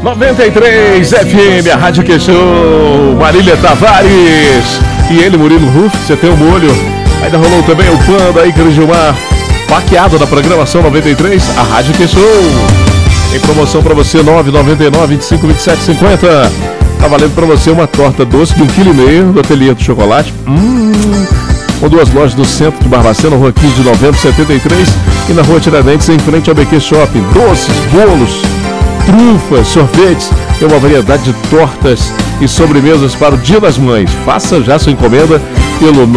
93 FM, a Rádio Que Show, Marília Tavares e ele, Murilo Ruf, você tem um molho. Ainda rolou também o Panda, Ícaro Gilmar, paqueado na programação 93, a Rádio Que Show. Em promoção pra você, 9,99, 25, 27, 50. Tá valendo pra você uma torta doce de 1,5 kg do Ateliê do Chocolate. Com duas lojas no centro de Barbacena, Rua 15 de Novembro, 73, e na Rua Tiradentes, em frente ao BQ Shopping. Doces, bolos, trufas, sorvetes e uma variedade de tortas e sobremesas para o Dia das Mães. Faça já sua encomenda pelo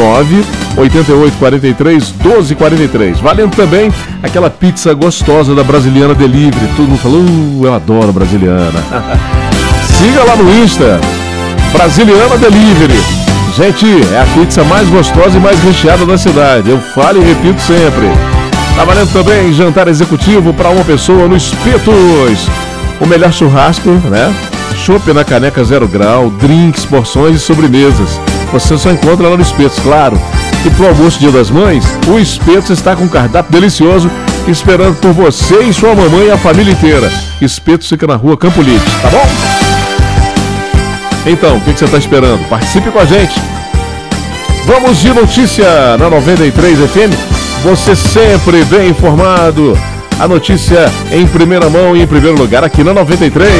988431243. Valendo também aquela pizza gostosa da Brasiliana Delivery. Todo mundo falou, eu adoro Brasiliana. Siga lá no Insta, Brasiliana Delivery. Gente, é a pizza mais gostosa e mais recheada da cidade. Eu falo e repito sempre. Tá valendo também jantar executivo para uma pessoa no Espetos. O melhor churrasco, né? Chopp na caneca 0 grau, drinks, porções e sobremesas. Você só encontra lá no Espetos, claro. E pro almoço Dia das Mães, o Espetos está com um cardápio delicioso esperando por você e sua mamãe e a família inteira. Espetos fica na Rua Campo Livre, tá bom? Então, o que você está esperando? Participe com a gente. Vamos de notícia na 93 FM. Você sempre bem informado. A notícia em primeira mão e em primeiro lugar aqui na 93.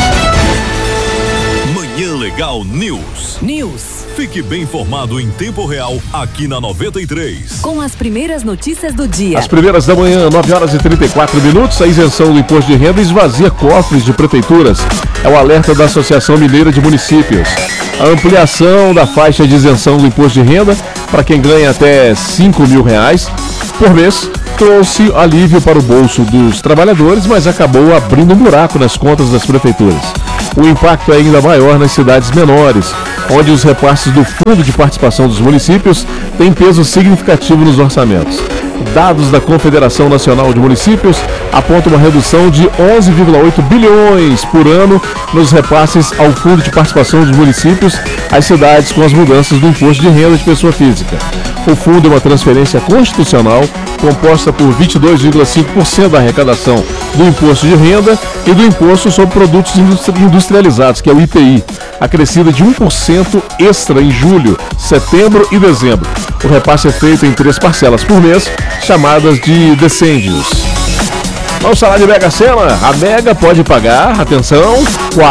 Manhã Legal News. Fique bem informado em tempo real aqui na 93. Com as primeiras notícias do dia. As primeiras da manhã, 9h34. A isenção do imposto de renda esvazia cofres de prefeituras. É o alerta da Associação Mineira de Municípios. A ampliação da faixa de isenção do imposto de renda para quem ganha até R$5.000 por mês trouxe alívio para o bolso dos trabalhadores, mas acabou abrindo um buraco nas contas das prefeituras. O impacto é ainda maior nas cidades menores, onde os repasses do Fundo de Participação dos Municípios têm peso significativo nos orçamentos. Dados da Confederação Nacional de Municípios apontam uma redução de 11,8 bilhões por ano nos repasses ao Fundo de Participação dos Municípios às cidades com as mudanças do imposto de renda de pessoa física. O fundo é uma transferência constitucional composta por 22,5% da arrecadação do imposto de renda e do imposto sobre produtos industrializados, que é o IPI, acrescida de 1% extra em julho, setembro e dezembro. O repasse é feito em 3 parcelas por mês, chamadas de decêndios. Vamos falar de Mega Sena. A Mega pode pagar, atenção,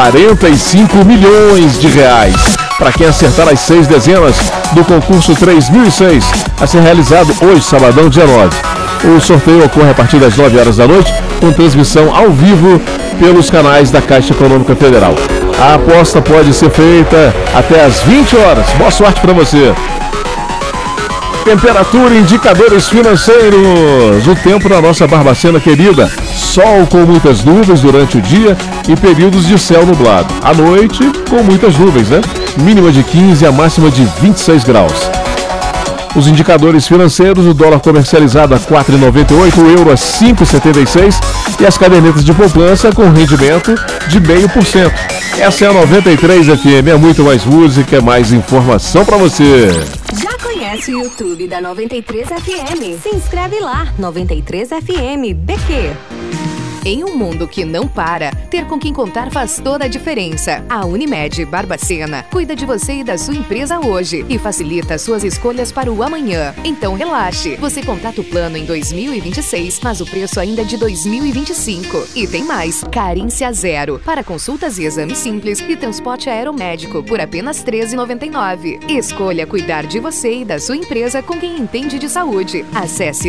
45 milhões de reais para quem acertar as 6 dezenas do concurso 3006, a ser realizado hoje, sabadão, dia 9. O sorteio ocorre a partir das 9 horas da noite, com transmissão ao vivo pelos canais da Caixa Econômica Federal. A aposta pode ser feita até às 20 horas. Boa sorte para você. Temperatura e indicadores financeiros. O tempo na nossa Barbacena querida. Sol com muitas nuvens durante o dia e períodos de céu nublado. À noite, com muitas nuvens, né? Mínima de 15 e a máxima de 26 graus. Os indicadores financeiros, o dólar comercializado a 4,98, o euro a 5,76 e as cadernetas de poupança com rendimento de 0,5%. Essa é a 93 FM, é muito mais música, é mais informação para você. Já conhece o YouTube da 93 FM? Se inscreve lá, 93 FM BQ. Em um mundo que não para, ter com quem contar faz toda a diferença. A Unimed Barbacena cuida de você e da sua empresa hoje e facilita suas escolhas para o amanhã. Então relaxe, você contrata o plano em 2026, mas o preço ainda é de 2025. E tem mais, carência zero, para consultas e exames simples e transporte aeromédico por apenas R$ 13,99. Escolha cuidar de você e da sua empresa com quem entende de saúde. Acesse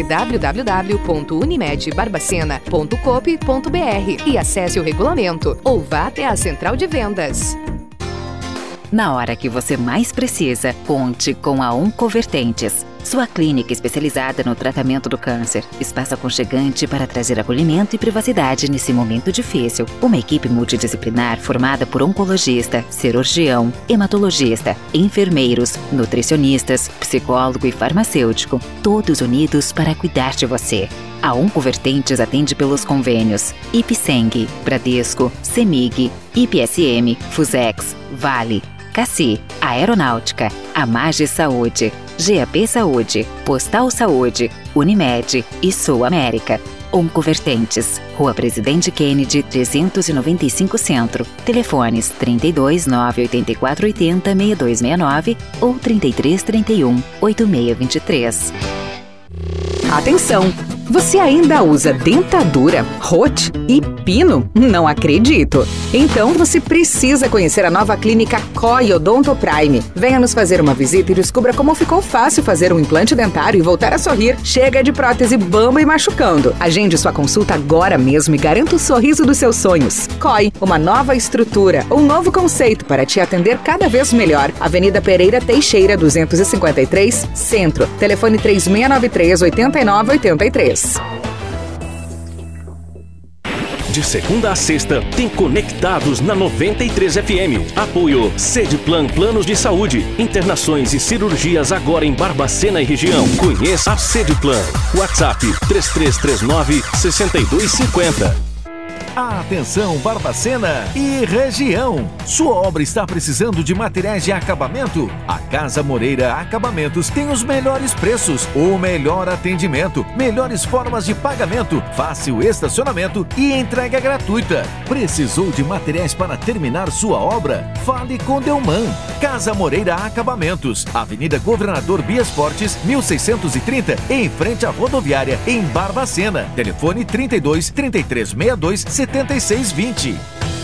www.unimedbarbacena.coop.br e acesse o regulamento ou vá até a central de vendas. Na hora que você mais precisa, conte com a Oncovertentes. Sua clínica especializada no tratamento do câncer. Espaço aconchegante para trazer acolhimento e privacidade nesse momento difícil. Uma equipe multidisciplinar formada por oncologista, cirurgião, hematologista, enfermeiros, nutricionistas, psicólogo e farmacêutico. Todos unidos para cuidar de você. A Oncovertentes atende pelos convênios Ipseng, Bradesco, Semig, IPSM, Fusex, Vale, Cassi, Aeronáutica, Amage Saúde, GAP Saúde, Postal Saúde, Unimed e Sul América. Oncovertentes, Rua Presidente Kennedy, 395 Centro. Telefones 32 984 80 6269 ou 33 31 8623. Atenção! Você ainda usa dentadura, rote e pino? Não acredito! Então você precisa conhecer a nova clínica COI Odonto Prime. Venha nos fazer uma visita e descubra como ficou fácil fazer um implante dentário e voltar a sorrir. Chega de prótese bamba e machucando. Agende sua consulta agora mesmo e garanta o sorriso dos seus sonhos. COI, uma nova estrutura, um novo conceito para te atender cada vez melhor. Avenida Pereira Teixeira, 253, Centro. Telefone 3693-8983. De segunda a sexta, tem Conectados na 93 FM. Apoio Cedplan Planos de Saúde. Internações e cirurgias agora em Barbacena e região. Conheça a Cedplan. WhatsApp 3339-6250. Atenção Barbacena e região! Sua obra está precisando de materiais de acabamento? A Casa Moreira Acabamentos tem os melhores preços, o melhor atendimento, melhores formas de pagamento, fácil estacionamento e entrega gratuita. Precisou de materiais para terminar sua obra? Fale com Delman. Casa Moreira Acabamentos, Avenida Governador Bias Fortes, 1630, em frente à rodoviária, em Barbacena. Telefone 32 3362 7620.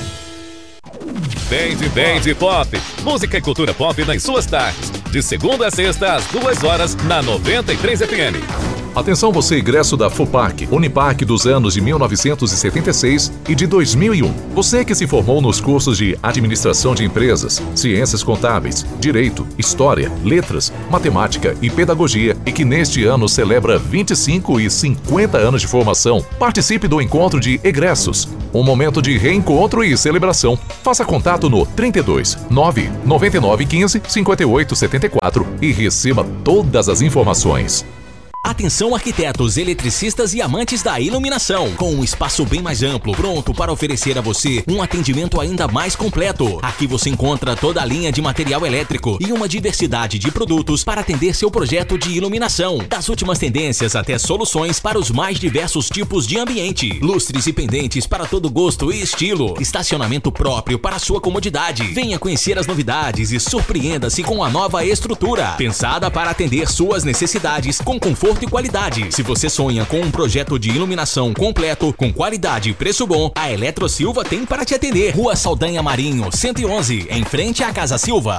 Band Pop. Música e cultura pop nas suas tardes. De segunda a sexta, às 2h, na 93 FM. Atenção você, egresso da FUPAC, Unipac dos anos de 1976 e de 2001. Você que se formou nos cursos de Administração de Empresas, Ciências Contábeis, Direito, História, Letras, Matemática e Pedagogia e que neste ano celebra 25 e 50 anos de formação, participe do encontro de egressos. Um momento de reencontro e celebração. Faça contato no 32 999 15 58 74 e receba todas as informações. Atenção arquitetos, eletricistas e amantes da iluminação, com um espaço bem mais amplo, pronto para oferecer a você um atendimento ainda mais completo. Aqui você encontra toda a linha de material elétrico e uma diversidade de produtos para atender seu projeto de iluminação. Das últimas tendências até soluções para os mais diversos tipos de ambiente. Lustres e pendentes para todo gosto e estilo. Estacionamento próprio para sua comodidade. Venha conhecer as novidades e surpreenda-se com a nova estrutura, pensada para atender suas necessidades com conforto e qualidade. Se você sonha com um projeto de iluminação completo, com qualidade e preço bom, a Eletrosilva tem para te atender. Rua Saldanha Marinho, 111, em frente à Casa Silva.